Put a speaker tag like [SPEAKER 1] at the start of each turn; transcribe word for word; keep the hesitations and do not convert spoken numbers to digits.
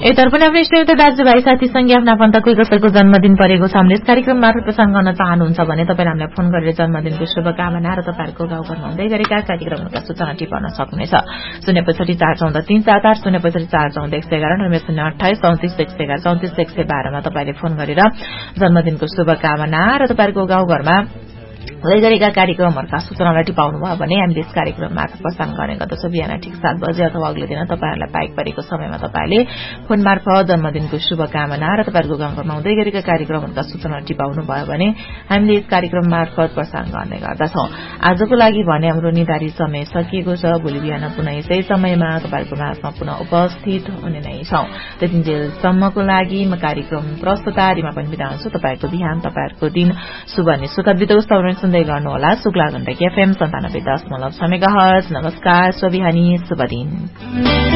[SPEAKER 1] यतर्फ आफ्नो इष्टमित्र दाजुभाइ साथीसँगै आफ्ना आफन्त कोही कसैको जन्मदिन परेको छ। हामीले यस कार्यक्रम मार्फत प्रसारण गर्न चाहनुहुन्छ भने तपाईले हामीलाई फोन गरेर जन्मदिनको शुभकामना र तपाईहरुको गाउँघरमा हुँदै गरेका कार्यक्रमहरूका सूचना टिपाउन सक्नुहुनेछ। शून्य पैसठी चार चौध तीन सात आठ शून्य पैसठी चार चौध एक सय एघार र शून्य अठाइस चौतिस एक सय एघार चौतिस एक सय बाह्रमा तपाईले फोन गरेर जन्मदिनको शुभकामना र तपाईहरुको गाउँघरमा हुँदै गरेका कार्यक्रमहरूका सूचनालाई टिपाउनु भयो भने हामीले यस कार्यक्रम मार्फत प्रसारण गर्ने गर्दछौं। बिहान ठिक सात बजे अथवा अघिल्लो दिन तपाईहरुलाई पाइक परेको समयमा तपाईले फोन मार्फत जन्मदिनको शुभकामना र तपाईहरुको गाउँघरमा हुँदै गरेका कार्यक्रमहरूका सूचना टिपाउनु भयो भने हामीले यस कार्यक्रम मार्फत प्रसारण गर्ने गर्दछौं। आजको लागि भने हाम्रो निर्धारित समय सकिएको छ। भोलि बिहान पुनः यसै समयमा तपाईहरुको माझमा पुनः उपस्थित हुने नै छौं। त्यतिन्जेलसम्मको लागि म कार्यक्रम प्रस्तुतारीमा पनि बिदा हुन्छु। तपाईहरुको बिहान तपाईहरुको दिन शुभ अनि सुखद बितोस्। सुन्दै गर्नुहोला शुक्ला गण्डकी एफएम सन्तानब्बे दशमलव छ मेगाहर्ज। नमस्कार, शुभ बिहानी, शुभ दिन।